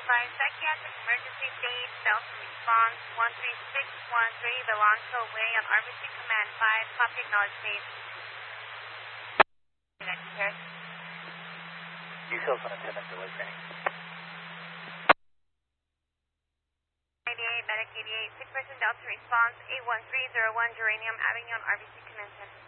Psychiatric Emergency Stage, Delta Response 13613, Alonso Way on RBC Command 5. Copy, acknowledge, please. Details on attendant delay training. 88, Medic 88, sick person Delta Response 8130 Geranium Avenue on RBC Command 10.